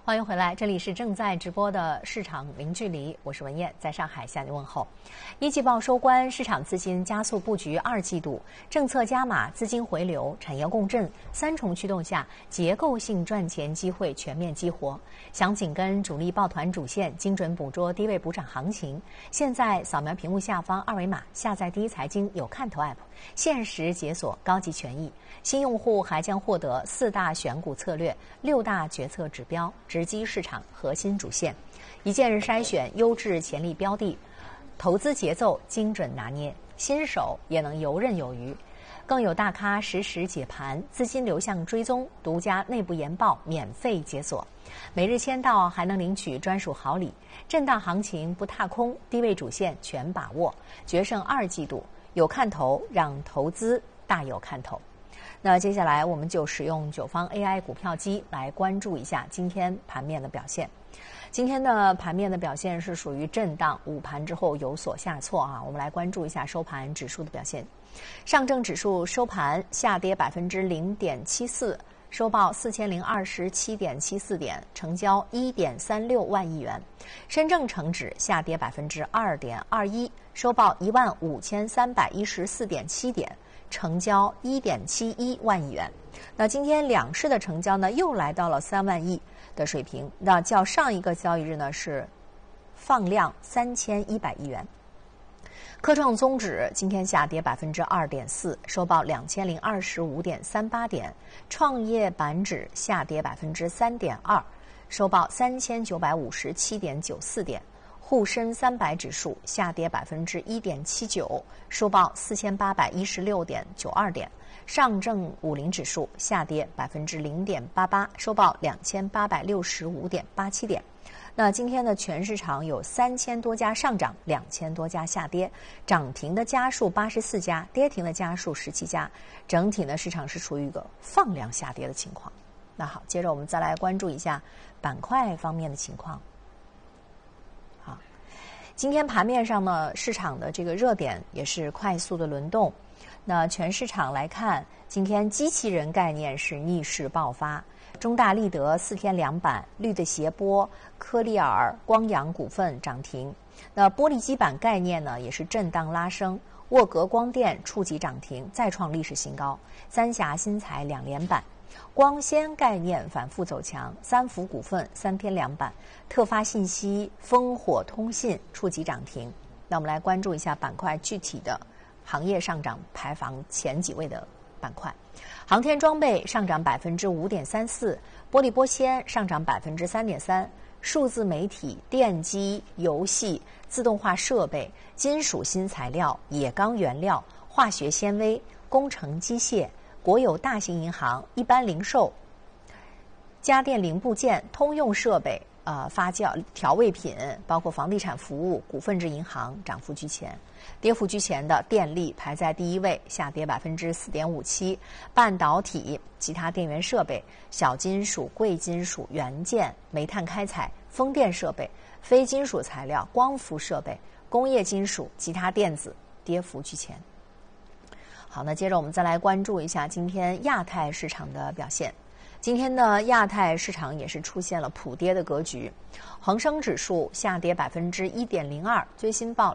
欢迎回来，这里是正在直播的市场零距离，我是文艳，在上海向你问候。一季报收官，市场资金加速布局二季度，政策加码、资金回流、产业共振三重驱动下，结构性赚钱机会全面激活。想紧跟主力抱团主线，精准捕捉低位补涨行情，现在扫描屏幕下方二维码，下载第一财经有看头 App， 限时解锁高级权益。新用户还将获得4大选股策略、6大决策指标，直击市场核心主线，一键筛选优质潜力标的，投资节奏精准拿捏，新手也能游刃有余。更有大咖实时解盘，资金流向追踪，独家内部研报免费解锁，每日签到还能领取专属好礼。震荡行情不踏空，低位主线全把握，决胜二季度有看头，让投资大有看头。那接下来我们就使用九方 AI 股票机来关注一下今天盘面的表现。今天的盘面的表现是属于震荡，午盘之后有所下挫啊。我们来关注一下收盘指数的表现。上证指数收盘下跌0.74%，收报4027.74点，成交1.36万亿元。深证成指下跌2.21%，收报15314.7点。成交1.71万亿元。那今天两市的成交呢，又来到了3万亿的水平。那较上一个交易日呢是放量3100亿元。科创综指今天下跌2.4%，收报2025.38点。创业板指下跌3.2%，收报3957.94点。沪深300指数下跌1.79%，收报4816.92点。上证50指数下跌0.88%，收报2865.87点。那今天的全市场有3000多家上涨，2000多家下跌，涨停的家数84家，跌停的家数17家。整体呢，市场是处于一个放量下跌的情况。那好，接着我们再来关注一下板块方面的情况。今天盘面上呢，市场的这个热点也是快速的轮动。那全市场来看，今天机器人概念是逆势爆发，中大立德4天2板，绿的斜波、科利尔、光阳股份涨停。那玻璃基板概念呢，也是震荡拉升，沃格光电触及涨停，再创历史新高。三峡新材2连板。光纤概念反复走强，三福股份3天2板，特发信息、烽火通信触及涨停。那我们来关注一下板块具体的行业上涨排行前几位的板块。航天装备上涨5.34%，玻璃玻纤上涨3.3%，数字媒体、电机、游戏、自动化设备、金属新材料、冶钢原料、化学纤维、工程机械、国有大型银行、一般零售、家电零部件、通用设备、发酵调味品，包括房地产服务、股份制银行涨幅居前。跌幅居前的电力排在第一位，下跌4.57%。半导体、其他电源设备、小金属、贵金属、元件、煤炭开采、风电设备、非金属材料、光伏设备、工业金属、其他电子跌幅居前。好，那接着我们再来关注一下今天亚太市场的表现。今天的亚太市场也是出现了普跌的格局，恒生指数下跌1.02%，最新报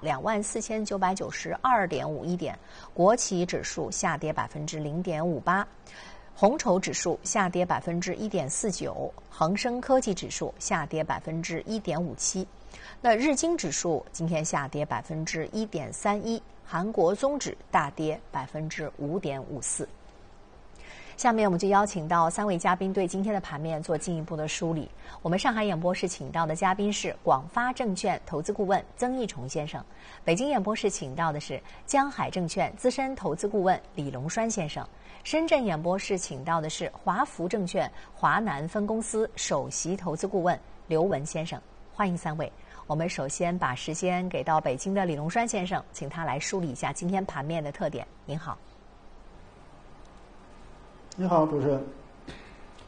24,992.51点；国企指数下跌0.58%，红筹指数下跌1.49%，恒生科技指数下跌1.57%。那日经指数今天下跌1.31%，韩国综指大跌5.54%。下面我们就邀请到3位嘉宾对今天的盘面做进一步的梳理。我们上海演播室请到的嘉宾是广发证券投资顾问曾义崇先生，北京演播室请到的是江海证券资深投资顾问李龙栓先生，深圳演播室请到的是华福证券华南分公司首席投资顾问刘文先生。欢迎3位。我们首先把时间给到北京的李龙栓先生，请他来梳理一下今天盘面的特点。您好。 你好，主持人。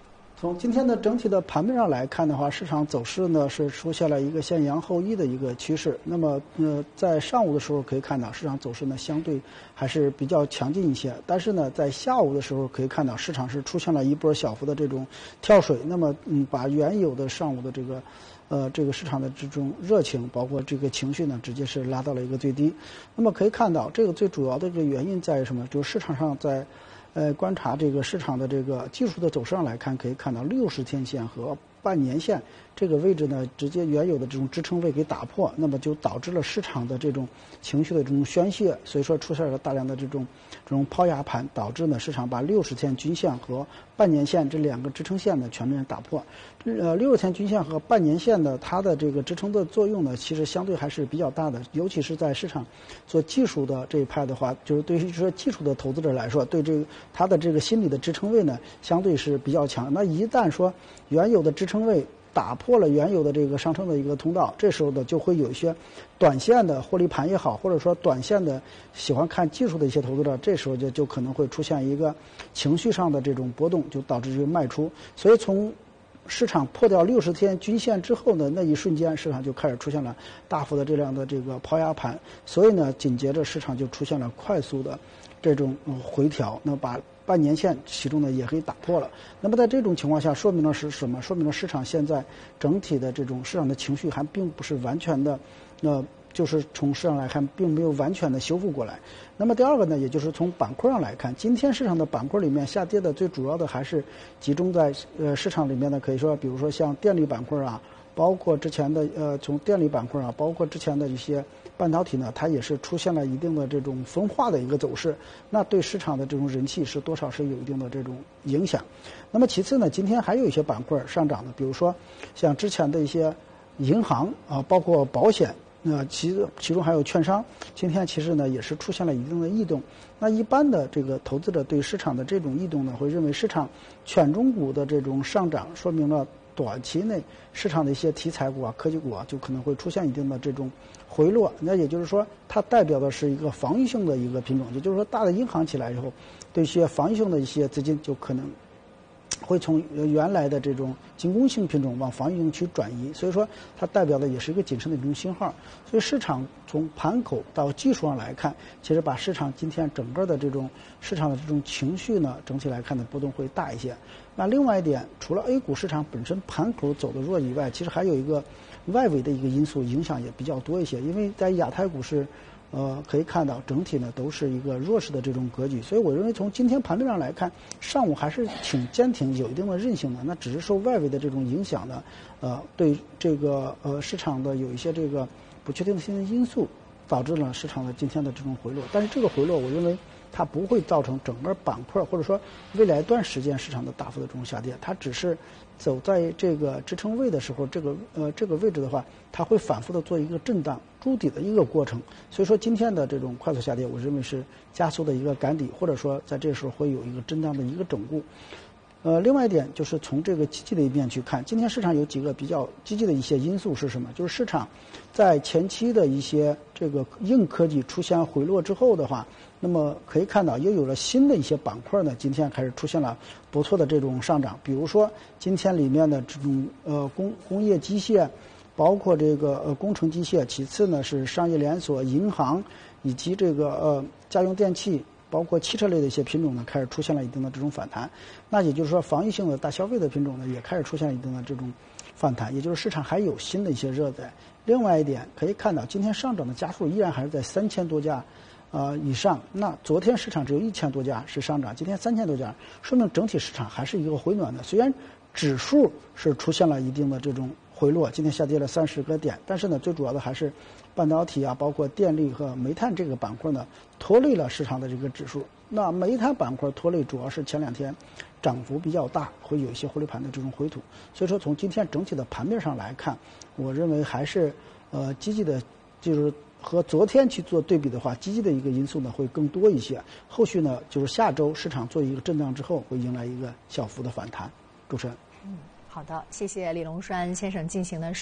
从今天的整体的盘面上来看的话，市场走势呢是出现了一个先扬后抑的一个趋势。那么在上午的时候可以看到市场走势呢相对还是比较强劲一些，但是呢在下午的时候可以看到市场是出现了一波小幅的这种跳水。那么把原有的上午的这个市场的这种热情，包括这个情绪呢，直接是拉到了一个最低。那么可以看到，这个最主要的这个原因在于什么？就是市场上在观察这个市场的这个技术的走势上来看，可以看到60天线和半年线这个位置呢，直接原有的这种支撑位给打破，那么就导致了市场的这种情绪的这种宣泄，所以说出现了大量的这种抛压盘，导致呢市场把60天均线和半年线这两个支撑线呢全面打破。60天均线和半年线呢，它的这个支撑的作用呢，其实相对还是比较大的，尤其是在市场做技术的这一派的话，就是对于说技术的投资者来说，对这个它的这个心理的支撑位呢，相对是比较强。那一旦说原有的支撑位打破了原有的这个上升的一个通道，这时候呢就会有一些短线的获利盘也好，或者说短线的喜欢看技术的一些投资者，这时候就可能会出现一个情绪上的这种波动，就导致这个卖出。所以从市场破掉60天均线之后呢，那一瞬间市场就开始出现了大幅的这样的这个抛压盘，所以呢紧接着市场就出现了快速的这种回调，那把半年线其中呢也可以打破了。那么在这种情况下，说明了是什么？说明了市场现在整体的这种市场的情绪还并不是完全的，就是从市场来看并没有完全的修复过来。那么第二个呢，也就是从板块上来看，今天市场的板块里面下跌的最主要的还是集中在市场里面呢，可以说比如说像电力板块啊，包括之前的从电力板块啊，包括之前的一些半导体呢，它也是出现了一定的这种分化的一个走势，那对市场的这种人气是多少是有一定的这种影响。那么其次呢，今天还有一些板块上涨的，比如说像之前的一些银行啊，包括保险。其中还有券商，今天其实呢也是出现了一定的异动。那一般的这个投资者对市场的这种异动呢，会认为市场权重股的这种上涨，说明了短期内市场的一些题材股啊、科技股啊，就可能会出现一定的这种回落。那也就是说，它代表的是一个防御性的一个品种，也就是说，大的银行起来以后，对一些防御性的一些资金就可能会从原来的这种进攻性品种往防御性去转移，所以说它代表的也是一个谨慎的一种信号。所以市场从盘口到技术上来看，其实把市场今天整个的这种市场的这种情绪呢，整体来看的波动会大一些。那另外一点，除了 A 股市场本身盘口走的弱以外，其实还有一个外围的一个因素影响也比较多一些，因为在亚太股市。可以看到整体呢都是一个弱势的这种格局，所以我认为从今天盘面上来看，上午还是挺坚挺，有一定的韧性的。那只是受外围的这种影响呢，对这个市场的有一些这个不确定性的因素，导致了市场的今天的这种回落。但是这个回落，我认为它不会造成整个板块或者说未来一段时间市场的大幅的这种下跌，它只是走在这个支撑位的时候，这个位置的话，它会反复的做一个震荡筑底的一个过程。所以说今天的这种快速下跌，我认为是加速的一个赶底，或者说在这时候会有一个震荡的一个整固。另外一点就是从这个积极的一面去看，今天市场有几个比较积极的一些因素是什么？就是市场在前期的一些这个硬科技出现回落之后的话，那么可以看到又有了新的一些板块呢，今天开始出现了不错的这种上涨。比如说今天里面的这种工业机械，包括这个工程机械，其次呢是商业连锁、银行以及这个家用电器。包括汽车类的一些品种呢，开始出现了一定的这种反弹。那也就是说，防御性的大消费的品种呢，也开始出现了一定的这种反弹。也就是市场还有新的一些热点。另外一点可以看到，今天上涨的家数依然还是在3000多家以上。那昨天市场只有1000多家是上涨，今天3000多家，说明整体市场还是一个回暖的。虽然指数是出现了一定的这种回落，今天下跌了30个点，但是呢，最主要的还是半导体啊，包括电力和煤炭这个板块呢，拖累了市场的这个指数。那煤炭板块拖累主要是前2天涨幅比较大，会有一些获利盘的这种回吐。所以说从今天整体的盘面上来看，我认为还是积极的，就是和昨天去做对比的话，积极的一个因素呢会更多一些。后续呢就是下周市场做一个震荡之后，会迎来一个小幅的反弹。主持人。 好的，谢谢李龙栓先生进行的